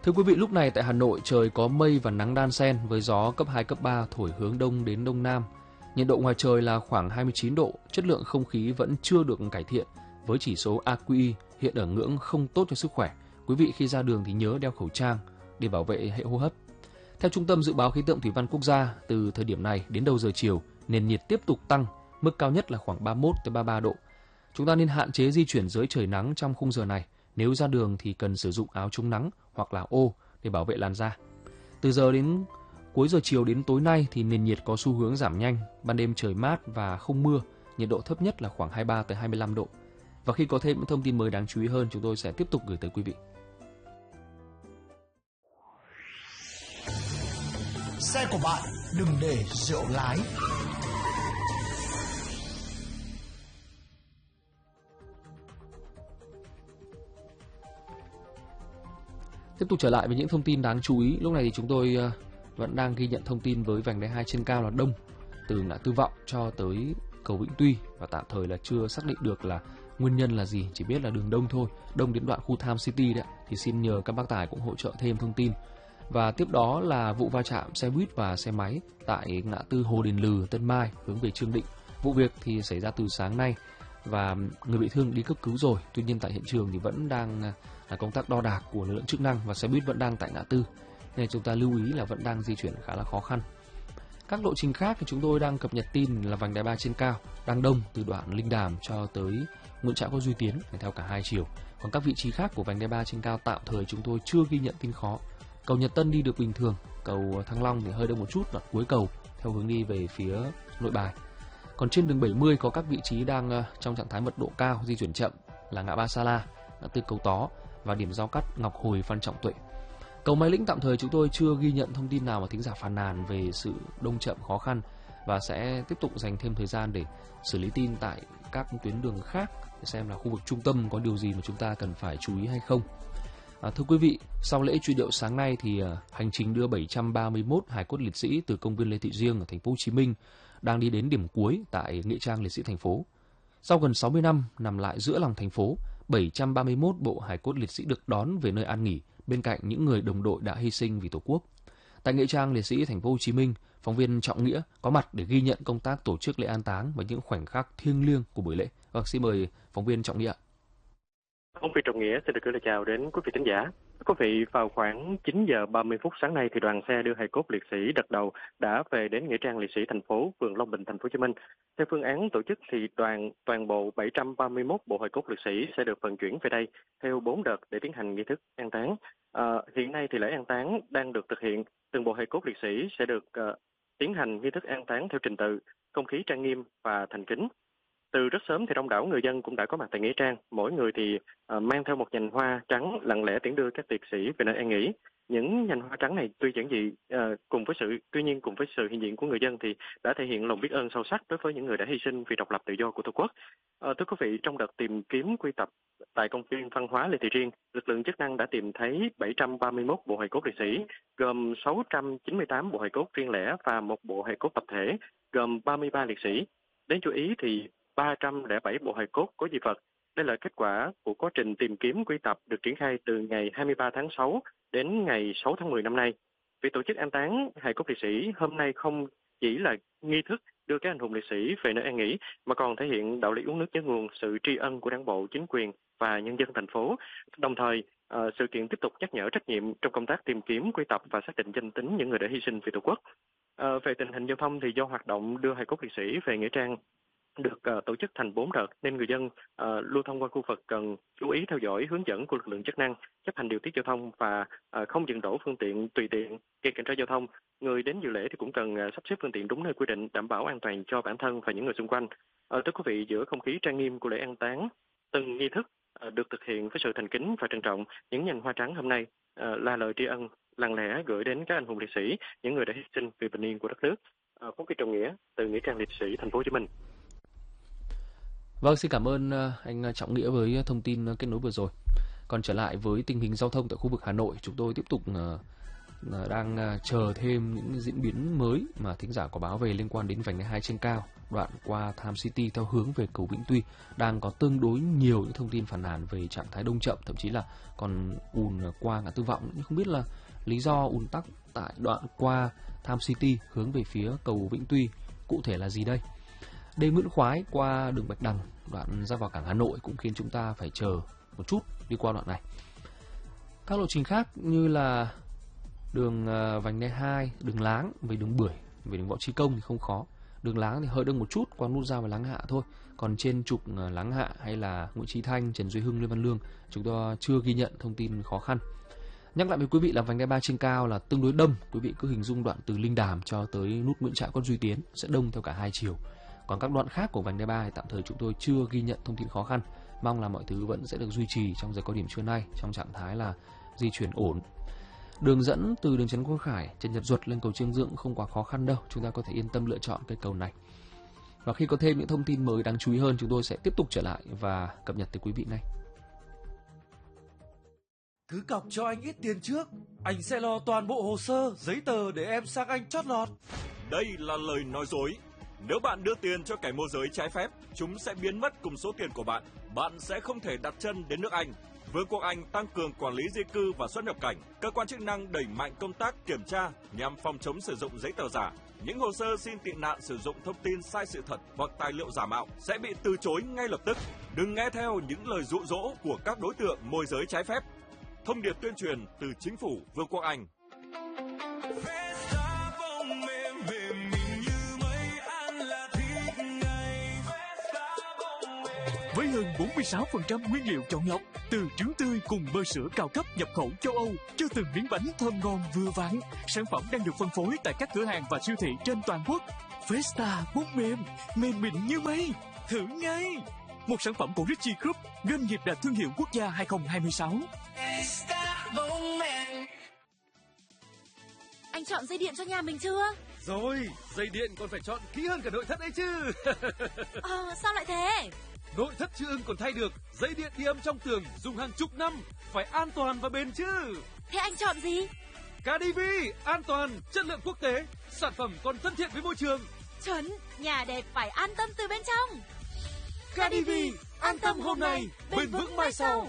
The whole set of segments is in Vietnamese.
Thưa quý vị, lúc này tại Hà Nội trời có mây và nắng đan xen với gió cấp 2, cấp 3 thổi hướng đông đến đông nam. Nhiệt độ ngoài trời là khoảng 29 độ, chất lượng không khí vẫn chưa được cải thiện với chỉ số AQI hiện ở ngưỡng không tốt cho sức khỏe. Quý vị khi ra đường thì nhớ đeo khẩu trang để bảo vệ hệ hô hấp. Theo Trung tâm Dự báo Khí tượng Thủy văn Quốc gia, từ thời điểm này đến đầu giờ chiều, nền nhiệt tiếp tục tăng, mức cao nhất là khoảng 31 tới 33 độ. Chúng ta nên hạn chế di chuyển dưới trời nắng trong khung giờ này. Nếu ra đường thì cần sử dụng áo chống nắng hoặc là ô để bảo vệ làn da. Từ giờ đến cuối giờ chiều đến tối nay thì nền nhiệt có xu hướng giảm nhanh, ban đêm trời mát và không mưa, nhiệt độ thấp nhất là khoảng 23 tới 25 độ. Và khi có thêm những thông tin mới đáng chú ý hơn, chúng tôi sẽ tiếp tục gửi tới quý vị. Xe của bạn đừng để rượu lái. Tiếp tục trở lại với những thông tin đáng chú ý. Lúc này thì chúng tôi vẫn đang ghi nhận thông tin với vành đai 2 trên cao là đông, từ ngã tư Vọng cho tới cầu Vĩnh Tuy, và tạm thời là chưa xác định được là nguyên nhân là gì, chỉ biết là đường đông thôi, đông đến đoạn khu Tham City đấy. Thì xin nhờ các bác tài cũng hỗ trợ thêm thông tin. Và tiếp đó là vụ va chạm xe buýt và xe máy tại ngã tư Hồ Đền Lừ, Tân Mai hướng về Trương Định. Vụ việc thì xảy ra từ sáng nay và người bị thương đi cấp cứu rồi. Tuy nhiên tại hiện trường thì vẫn đang là công tác đo đạc của lực lượng chức năng và xe buýt vẫn đang tại ngã tư, nên chúng ta lưu ý là vẫn đang di chuyển khá là khó khăn. Các lộ trình khác thì chúng tôi đang cập nhật tin là vành đai 3 trên cao đang đông từ đoạn Linh Đàm cho tới Nguyễn Trãi Có Duy Tiến theo cả hai chiều. Còn các vị trí khác của vành đai 3 trên cao tạm thời chúng tôi chưa ghi nhận tin khó. Cầu Nhật Tân đi được bình thường, cầu Thăng Long thì hơi đông một chút đoạn cuối cầu theo hướng đi về phía Nội Bài. Còn trên đường 70 có các vị trí đang trong trạng thái mật độ cao, di chuyển chậm là ngã ba Sa La, ngã tư Cầu Tó và điểm giao cắt Ngọc Hồi, Phan Trọng Tuệ. Cầu Mai Lĩnh tạm thời chúng tôi chưa ghi nhận thông tin nào mà thính giả phàn nàn về sự đông chậm khó khăn và sẽ tiếp tục dành thêm thời gian để xử lý tin tại các tuyến đường khác để xem là khu vực trung tâm có điều gì mà chúng ta cần phải chú ý hay không. Thưa quý vị, sau lễ truy điệu sáng nay thì hành trình đưa 731 hài cốt liệt sĩ từ công viên Lê Thị Riêng ở thành phố Hồ Chí Minh đang đi đến điểm cuối tại nghĩa trang liệt sĩ thành phố. Sau gần 60 năm nằm lại giữa lòng thành phố, 731 bộ hài cốt liệt sĩ được đón về nơi an nghỉ bên cạnh những người đồng đội đã hy sinh vì Tổ quốc. Tại nghĩa trang liệt sĩ thành phố Hồ Chí Minh, phóng viên Trọng Nghĩa có mặt để ghi nhận công tác tổ chức lễ an táng và những khoảnh khắc thiêng liêng của buổi lễ. Xin mời phóng viên Trọng Nghĩa. Phóng viên Trọng Nghĩa xin được gửi lời chào đến quý vị thính giả. Quý vị, vào khoảng 9 giờ 30 phút sáng nay thì đoàn xe đưa hài cốt liệt sĩ đợt đầu đã về đến nghĩa trang liệt sĩ thành phố, phường Long Bình, thành phố Hồ Chí Minh. Theo phương án tổ chức thì toàn bộ 731 bộ hài cốt liệt sĩ sẽ được vận chuyển về đây theo 4 đợt để tiến hành nghi thức an táng. Hiện nay thì lễ an táng đang được thực hiện, từng bộ hài cốt liệt sĩ sẽ được tiến hành nghi thức an táng theo trình tự, không khí trang nghiêm và thành kính. Từ rất sớm thì đông đảo người dân cũng đã có mặt tại nghĩa trang, mỗi người thì mang theo một nhành hoa trắng lặng lẽ tiễn đưa các liệt sĩ về nơi an nghỉ. Những nhành hoa trắng này tuy giản dị, cùng với sự hiện diện của người dân thì đã thể hiện lòng biết ơn sâu sắc đối với những người đã hy sinh vì độc lập tự do của Tổ quốc. Thưa quý vị, trong đợt tìm kiếm quy tập tại công viên văn hóa Lê Thị Riêng, lực lượng chức năng đã tìm thấy 731 bộ hài cốt liệt sĩ, gồm 698 bộ hài cốt riêng lẻ và một bộ hài cốt tập thể, gồm 33 liệt sĩ. Đáng chú ý thì 307 bộ hài cốt có di vật. Đây là kết quả của quá trình tìm kiếm quy tập được triển khai từ ngày 23 tháng 6 đến ngày 6 tháng 10 năm nay. Việc tổ chức an táng hài cốt liệt sĩ hôm nay không chỉ là nghi thức đưa các anh hùng liệt sĩ về nơi an nghỉ, mà còn thể hiện đạo lý uống nước nhớ nguồn, sự tri ân của Đảng bộ, chính quyền và nhân dân thành phố. Đồng thời, sự kiện tiếp tục nhắc nhở trách nhiệm trong công tác tìm kiếm, quy tập và xác định danh tính những người đã hy sinh vì Tổ quốc. Về tình hình giao thông thì do hoạt động đưa hài cốt liệt sĩ về nghĩa trang được tổ chức thành 4 đợt nên người dân lưu thông qua khu vực cần chú ý theo dõi hướng dẫn của lực lượng chức năng, chấp hành điều tiết giao thông và không dừng đổ phương tiện tùy tiện gây cản trở giao thông. Người đến dự lễ thì cũng cần sắp xếp phương tiện đúng nơi quy định, đảm bảo an toàn cho bản thân và những người xung quanh. Thưa quý vị, giữa không khí trang nghiêm của lễ an táng, từng nghi thức được thực hiện với sự thành kính và trân trọng. Những nhành hoa trắng hôm nay là lời tri ân lặng lẽ gửi đến các anh hùng liệt sĩ, những người đã hy sinh vì bình yên của đất nước. Phóng viên Trọng Nghĩa từ nghĩa trang liệt sĩ thành phố Hồ Chí Minh. Vâng, xin cảm ơn anh Trọng Nghĩa với thông tin kết nối vừa rồi. Còn trở lại với tình hình giao thông tại khu vực Hà Nội, chúng tôi tiếp tục đang chờ thêm những diễn biến mới mà thính giả có báo về liên quan đến vành đai 2 trên cao đoạn qua Tham City theo hướng về cầu Vĩnh Tuy. Đang có tương đối nhiều những thông tin phản nàn về trạng thái đông chậm, thậm chí là còn ùn qua ngã tư Vọng. Nhưng không biết là lý do ùn tắc tại đoạn qua Tham City hướng về phía cầu Vĩnh Tuy cụ thể là gì đây? Đê Nguyễn Khoái qua đường Bạch Đằng đoạn ra vào cảng Hà Nội cũng khiến chúng ta phải chờ một chút đi qua đoạn này. Các lộ trình khác như là đường vành đai 2, đường Láng về đường Bưởi, về đường Võ Trí Công thì không khó. Đường Láng thì hơi đông một chút qua nút giao về Láng Hạ thôi. Còn trên trục Láng Hạ hay là Nguyễn Chí Thanh, Trần Duy Hưng, Lê Văn Lương chúng ta chưa ghi nhận thông tin khó khăn. Nhắc lại với quý vị là vành đai 3 trên cao là tương đối đông. Quý vị cứ hình dung đoạn từ Linh Đàm cho tới nút Nguyễn Trãi, Con Duy Tiến sẽ đông theo cả hai chiều. Còn các đoạn khác của vành đai 3 thì tạm thời chúng tôi chưa ghi nhận thông tin khó khăn. Mong là mọi thứ vẫn sẽ được duy trì trong giờ cao điểm trưa nay trong trạng thái là di chuyển ổn. Đường dẫn từ đường Trần Quang Khải, Trần Nhật Duật lên cầu Trương Dương không quá khó khăn đâu, chúng ta có thể yên tâm lựa chọn cây cầu này. Và khi có thêm những thông tin mới đáng chú ý hơn, chúng tôi sẽ tiếp tục trở lại và cập nhật tới quý vị ngay. Cứ cọc cho anh ít tiền trước, anh sẽ lo toàn bộ hồ sơ, giấy tờ để em sang anh chót lọt. Đây là lời nói dối. Nếu bạn đưa tiền cho kẻ môi giới trái phép, chúng sẽ biến mất cùng số tiền của bạn. Bạn sẽ không thể đặt chân đến nước Anh. Vương quốc Anh tăng cường quản lý di cư và xuất nhập cảnh. Cơ quan chức năng đẩy mạnh công tác kiểm tra nhằm phòng chống sử dụng giấy tờ giả. Những hồ sơ xin tị nạn sử dụng thông tin sai sự thật hoặc tài liệu giả mạo sẽ bị từ chối ngay lập tức. Đừng nghe theo những lời dụ dỗ của các đối tượng môi giới trái phép. Thông điệp tuyên truyền từ Chính phủ Vương quốc Anh. Với hơn 46% nguyên liệu chọn lọc từ trứng tươi cùng bơ sữa cao cấp nhập khẩu châu Âu cho từng miếng bánh thơm ngon vừa vặn, sản phẩm đang được phân phối tại các cửa hàng và siêu thị trên toàn quốc. Festa bún mềm, mềm mịn như mây, thử ngay! Một sản phẩm của Richie Group, doanh nghiệp đạt thương hiệu quốc gia 2026. Anh chọn dây điện cho nhà mình chưa? Rồi, dây điện còn phải chọn kỹ hơn cả nội thất ấy chứ. Sao lại thế? Nội thất chưa ưng còn thay được, dây điện đi âm trong tường dùng hàng chục năm, phải an toàn và bền chứ. Thế anh chọn gì? KDV, an toàn, chất lượng quốc tế, sản phẩm còn thân thiện với môi trường. Chuẩn, nhà đẹp phải an tâm từ bên trong. KDV, an tâm hôm nay, bền vững mai sau.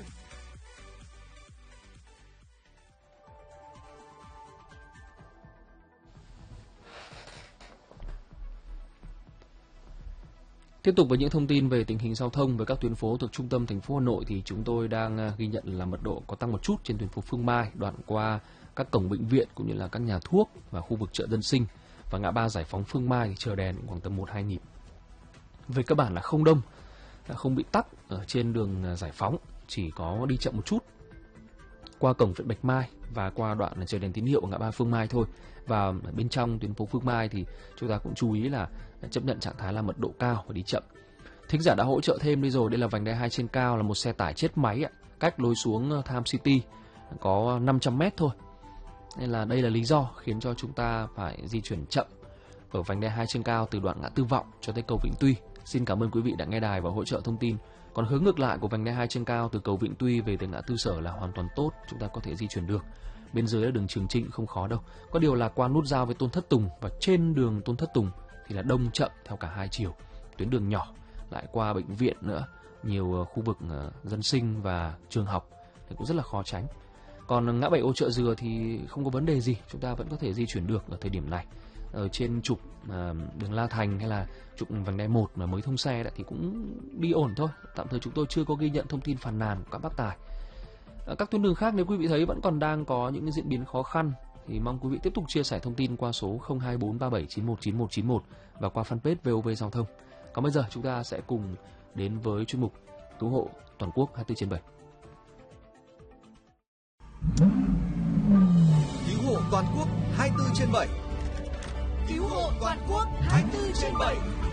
Tiếp tục với những thông tin về tình hình giao thông với các tuyến phố thuộc trung tâm thành phố Hà Nội thì chúng tôi đang ghi nhận là mật độ có tăng một chút trên tuyến phố Phương Mai, đoạn qua các cổng bệnh viện cũng như là các nhà thuốc và khu vực chợ dân sinh, và ngã ba Giải Phóng Phương Mai thì chờ đèn khoảng tầm 1-2 nhịp. Về cơ bản là không đông, không bị tắc ở trên đường Giải Phóng, chỉ có đi chậm một chút qua cổng Viện Bạch Mai và qua đoạn chờ đèn tín hiệu ở ngã ba Phương Mai thôi. Và bên trong tuyến phố Phương Mai thì chúng ta cũng chú ý là chấp nhận trạng thái là mật độ cao và đi chậm. Thính giả đã hỗ trợ thêm đi rồi, đây là vành đai 2 trên cao, là một xe tải chết máy cách lối xuống Tham City có 500m thôi. Nên là đây là lý do khiến cho chúng ta phải di chuyển chậm ở vành đai 2 trên cao từ đoạn ngã tư Vọng cho tới cầu Vĩnh Tuy. Xin cảm ơn quý vị đã nghe đài và hỗ trợ thông tin. Còn hướng ngược lại của vành đai 2 trên cao từ cầu Vĩnh Tuy về tới ngã tư Sở là hoàn toàn tốt, chúng ta có thể di chuyển được. Bên dưới là đường Trường Trinh không khó đâu. Có điều là qua nút giao với Tôn Thất Tùng và trên đường Tôn Thất Tùng thì là đông chậm theo cả hai chiều. Tuyến đường nhỏ lại qua bệnh viện nữa, nhiều khu vực dân sinh và trường học thì cũng rất là khó tránh. Còn ngã bảy Ô Chợ Dừa thì không có vấn đề gì, chúng ta vẫn có thể di chuyển được ở thời điểm này. Ở trên trục đường La Thành hay là trục vành đai 1 mà mới thông xe thì cũng đi ổn thôi. Tạm thời chúng tôi chưa có ghi nhận thông tin phàn nàn của các bác tài. Ở các tuyến đường khác nếu quý vị thấy vẫn còn đang có những diễn biến khó khăn thì mong quý vị tiếp tục chia sẻ thông tin qua số 02437919191 và qua fanpage VOV Giao thông. Còn bây giờ chúng ta sẽ cùng đến với chuyên mục Cứu hộ toàn quốc 24/7. Cứu hộ toàn quốc 24/7. Cứu hộ toàn quốc 24/7.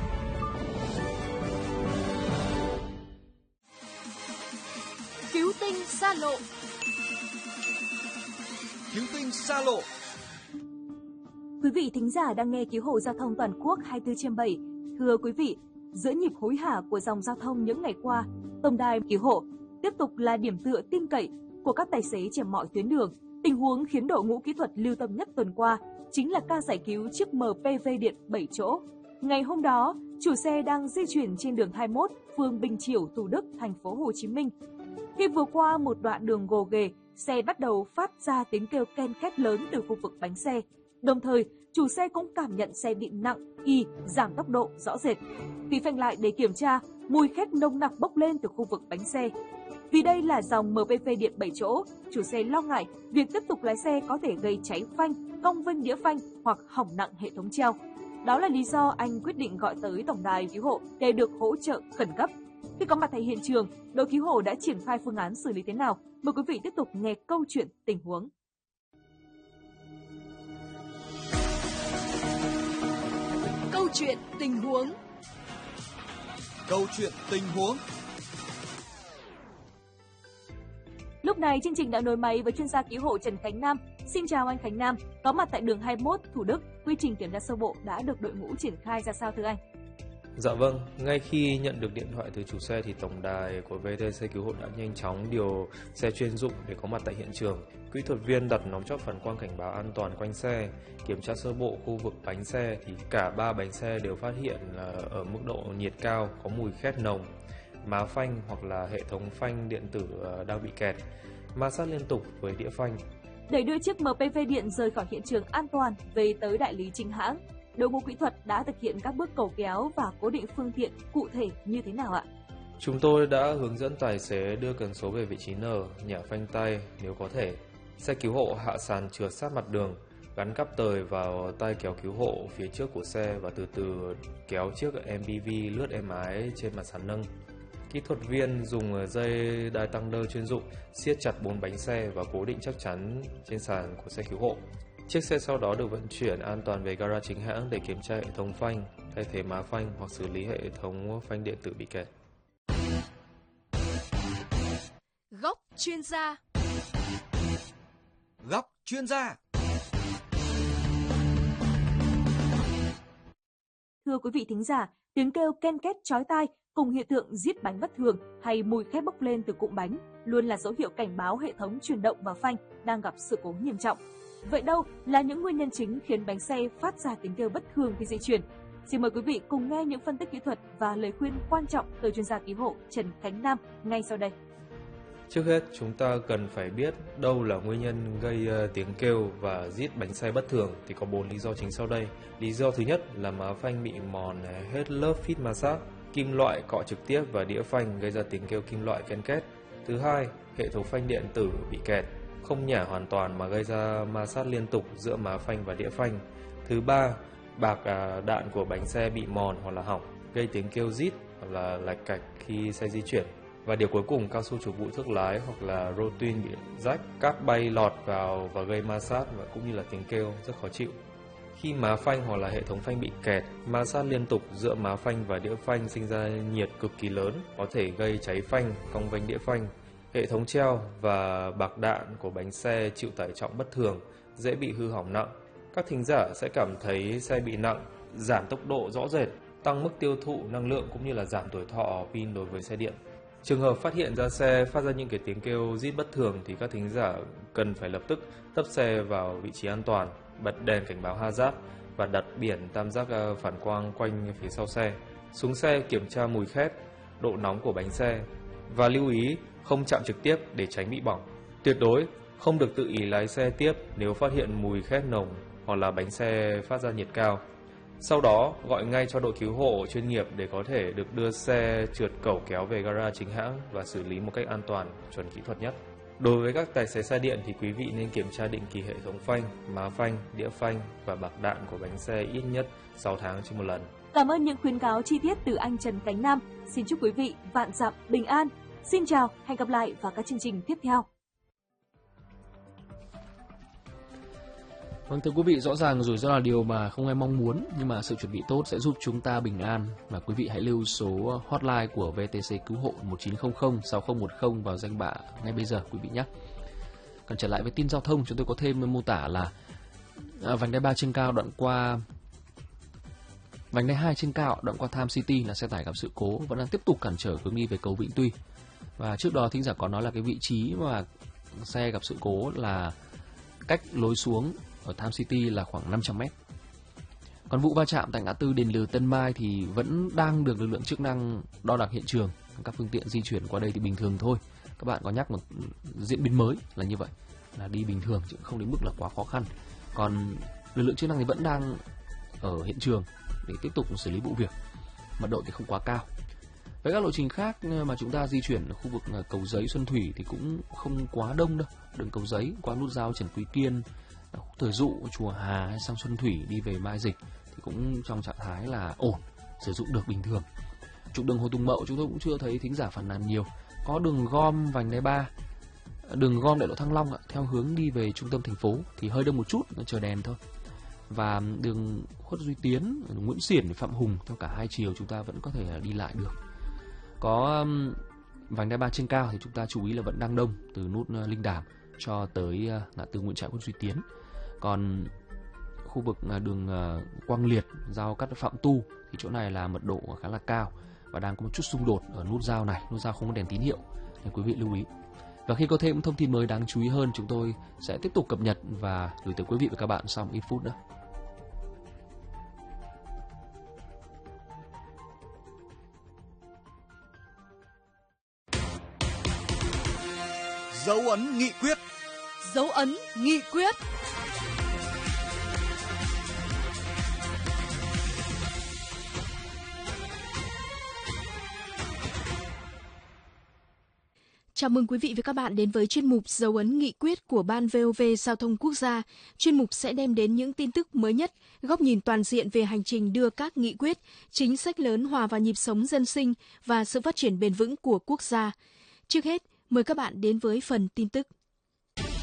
Cứu tinh xa lộ. Cứu tinh xa lộ. Quý vị thính giả đang nghe Cứu hộ giao thông toàn quốc 24/7. Thưa quý vị, giữa nhịp hối hả của dòng giao thông những ngày qua, tổng đài cứu hộ tiếp tục là điểm tựa tin cậy của các tài xế trên mọi tuyến đường. Tình huống khiến đội ngũ kỹ thuật lưu tâm nhất tuần qua chính là ca giải cứu chiếc MPV điện 7 chỗ. Ngày hôm đó, chủ xe đang di chuyển trên đường 21, phường Bình Chiểu, Thủ Đức, thành phố Hồ Chí Minh. Khi vừa qua một đoạn đường gồ ghề, xe bắt đầu phát ra tiếng kêu ken két lớn từ khu vực bánh xe. Đồng thời, chủ xe cũng cảm nhận xe bị nặng, giảm tốc độ rõ rệt. Khi phanh lại để kiểm tra, mùi khét nồng nặc bốc lên từ khu vực bánh xe. Vì đây là dòng MPV điện 7 chỗ, chủ xe lo ngại việc tiếp tục lái xe có thể gây cháy phanh, cong vênh đĩa phanh hoặc hỏng nặng hệ thống treo. Đó là lý do anh quyết định gọi tới tổng đài cứu hộ để được hỗ trợ khẩn cấp. Khi có mặt tại hiện trường, đội cứu hộ đã triển khai phương án xử lý thế nào? Mời quý vị tiếp tục nghe câu chuyện tình huống. Câu chuyện tình huống. Câu chuyện tình huống. Lúc này chương trình đã nối máy với chuyên gia cứu hộ Trần Khánh Nam. Xin chào anh Khánh Nam, có mặt tại đường 21 Thủ Đức. Quy trình kiểm tra sơ bộ đã được đội ngũ triển khai ra sao thưa anh? Dạ vâng, ngay khi nhận được điện thoại từ chủ xe thì tổng đài của VTC Cứu hộ đã nhanh chóng điều xe chuyên dụng để có mặt tại hiện trường. Kỹ thuật viên đặt nòng chốt phản quang cảnh báo an toàn quanh xe, kiểm tra sơ bộ khu vực bánh xe thì cả 3 bánh xe đều phát hiện là ở mức độ nhiệt cao, có mùi khét nồng, má phanh hoặc là hệ thống phanh điện tử đang bị kẹt, ma sát liên tục với đĩa phanh. Để đưa chiếc MPV điện rời khỏi hiện trường an toàn về tới đại lý chính hãng, đội ngũ kỹ thuật đã thực hiện các bước cầu kéo và cố định phương tiện cụ thể như thế nào ạ? Chúng tôi đã hướng dẫn tài xế đưa cần số về vị trí N, nhả phanh tay nếu có thể. Xe cứu hộ hạ sàn trượt sát mặt đường, gắn cáp tời vào tay kéo cứu hộ phía trước của xe và từ từ kéo chiếc MPV lướt êm ái trên mặt sàn nâng. Kỹ thuật viên dùng dây đai tăng đơ chuyên dụng siết chặt 4 bánh xe và cố định chắc chắn trên sàn của xe cứu hộ. Chiếc xe sau đó được vận chuyển an toàn về gara chính hãng để kiểm tra hệ thống phanh, thay thế má phanh hoặc xử lý hệ thống phanh điện tử bị kẹt. Góc chuyên gia. Góc chuyên gia. Thưa quý vị thính giả, tiếng kêu ken két chói tai cùng hiện tượng rít bánh bất thường hay mùi khét bốc lên từ cụm bánh luôn là dấu hiệu cảnh báo hệ thống truyền động và phanh đang gặp sự cố nghiêm trọng. Vậy đâu là những nguyên nhân chính khiến bánh xe phát ra tiếng kêu bất thường khi di chuyển? Xin mời quý vị cùng nghe những phân tích kỹ thuật và lời khuyên quan trọng từ chuyên gia cứu hộ Trần Khánh Nam ngay sau đây. Trước hết, chúng ta cần phải biết đâu là nguyên nhân gây tiếng kêu và rít bánh xe bất thường thì có 4 lý do chính sau đây. Lý do thứ nhất là má phanh bị mòn hết lớp phít ma sát, kim loại cọ trực tiếp vào đĩa phanh gây ra tiếng kêu kim loại ken két. Thứ hai, hệ thống phanh điện tử bị kẹt, không nhả hoàn toàn mà gây ra ma sát liên tục giữa má phanh và đĩa phanh. Thứ ba, bạc đạn của bánh xe bị mòn hoặc là hỏng, gây tiếng kêu rít hoặc là lạch cạch khi xe di chuyển. Và điều cuối cùng, cao su chụp bụi thuốc lái hoặc là rô tuyên bị rách, cát bay lọt vào và gây ma sát và cũng như là tiếng kêu rất khó chịu. Khi má phanh hoặc là hệ thống phanh bị kẹt, ma sát liên tục giữa má phanh và đĩa phanh sinh ra nhiệt cực kỳ lớn, có thể gây cháy phanh, cong vênh đĩa phanh. Hệ thống treo và bạc đạn của bánh xe chịu tải trọng bất thường, dễ bị hư hỏng nặng. Các thính giả sẽ cảm thấy xe bị nặng, giảm tốc độ rõ rệt, tăng mức tiêu thụ năng lượng cũng như là giảm tuổi thọ pin đối với xe điện. Trường hợp phát hiện ra xe phát ra những cái tiếng kêu rít bất thường thì các thính giả cần phải lập tức tấp xe vào vị trí an toàn, bật đèn cảnh báo hazard và đặt biển tam giác phản quang quanh phía sau xe. Xuống xe kiểm tra mùi khét, độ nóng của bánh xe và lưu ý không chạm trực tiếp để tránh bị bỏng. Tuyệt đối không được tự ý lái xe tiếp nếu phát hiện mùi khét nồng hoặc là bánh xe phát ra nhiệt cao. Sau đó gọi ngay cho đội cứu hộ chuyên nghiệp để có thể được đưa xe trượt cẩu kéo về gara chính hãng và xử lý một cách an toàn, chuẩn kỹ thuật nhất. Đối với các tài xế xe điện thì quý vị nên kiểm tra định kỳ hệ thống phanh, má phanh, đĩa phanh và bạc đạn của bánh xe ít nhất 6 tháng trên một lần. Cảm ơn những khuyến cáo chi tiết từ anh Trần Khánh Nam. Xin chúc quý vị vạn dặm bình an. Xin chào, hẹn gặp lại vào các chương trình tiếp theo. Vâng, thưa quý vị, rõ ràng rủi ro là điều mà không ai mong muốn, nhưng mà sự chuẩn bị tốt sẽ giúp chúng ta bình an. Và quý vị hãy lưu số hotline của VTC Cứu hộ 1900 6010 vào danh bạ ngay bây giờ quý vị nhé. Còn trở lại với tin giao thông, chúng tôi có thêm mô tả là vành đai 3 trên cao đoạn qua vành đai 2 trên cao đoạn qua Tham City là xe tải gặp sự cố vẫn đang tiếp tục cản trở hướng đi về cầu Vĩnh Tuy. Và trước đó thính giả có nói là cái vị trí mà xe gặp sự cố là cách lối xuống ở Time City là khoảng 500 mét. Còn vụ va chạm tại ngã tư Đền Lừ Tân Mai thì vẫn đang được lực lượng chức năng đo đạc hiện trường. Các phương tiện di chuyển qua đây thì bình thường thôi. Các bạn có nhắc một diễn biến mới là như vậy, là đi bình thường chứ không đến mức là quá khó khăn. Còn lực lượng chức năng thì vẫn đang ở hiện trường để tiếp tục xử lý vụ việc. Mật độ thì không quá cao. Với các lộ trình khác mà chúng ta di chuyển ở khu vực Cầu Giấy, Xuân Thủy thì cũng không quá đông đâu. Đường Cầu Giấy qua nút giao Trần Quý Kiên, Thời Dụ, Chùa Hà hay sang Xuân Thủy đi về Mai Dịch thì cũng trong trạng thái là ổn, sử dụng được bình thường. Trục đường Hồ Tùng Mậu chúng tôi cũng chưa thấy thính giả phản nàn nhiều. Có đường gom Vành Đai 3, đường gom đại lộ Thăng Long theo hướng đi về trung tâm thành phố thì hơi đông một chút, chờ đèn thôi. Và đường Khuất Duy Tiến, Nguyễn Xiển, Phạm Hùng theo cả hai chiều chúng ta vẫn có thể đi lại được. Có Vành Đai 3 trên cao thì chúng ta chú ý là vẫn đang đông từ nút Linh Đàm cho tới ngã tư Nguyễn Trãi, Khuất Duy Tiến. Còn khu vực đường Quang Liệt, giao cắt Phạm Tu thì chỗ này là mật độ khá là cao và đang có một chút xung đột ở nút giao này, nút giao không có đèn tín hiệu nên quý vị lưu ý. Và khi có thêm thông tin mới đáng chú ý hơn, chúng tôi sẽ tiếp tục cập nhật và gửi tới quý vị và các bạn sau ít phút nữa. Dấu ấn nghị quyết. Dấu ấn nghị quyết. Chào mừng quý vị và các bạn đến với chuyên mục Dấu ấn nghị quyết của Ban VOV Giao thông Quốc gia. Chuyên mục sẽ đem đến những tin tức mới nhất, góc nhìn toàn diện về hành trình đưa các nghị quyết, chính sách lớn hòa vào nhịp sống dân sinh và sự phát triển bền vững của quốc gia. Trước hết, mời các bạn đến với phần tin tức.